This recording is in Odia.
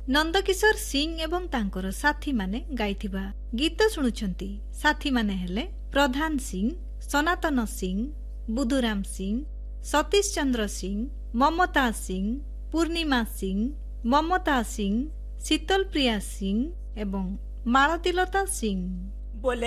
ନନ୍ଦକିଶୋର ସିଂ ଏବଂ ତାଙ୍କର ସାଥୀମାନେ ଗାଇଥିବା ଗୀତ ଶୁଣୁଛନ୍ତି। ସାଥୀମାନେ ହେଲେ ପ୍ରଧାନ ସିଂ, ସନାତନ ସିଂ, ବୁଧୁରାମ ସିଂ, ସତୀଶ ଚନ୍ଦ୍ର ସିଂ, ମମତା ସିଂ, ପୂର୍ଣ୍ଣିମା ସିଂ, ମମତା ସିଂ, ଶୀତଲ ପ୍ରିୟା ସିଂ ଏବଂ ମାଳତୀଲତା ସିଂ।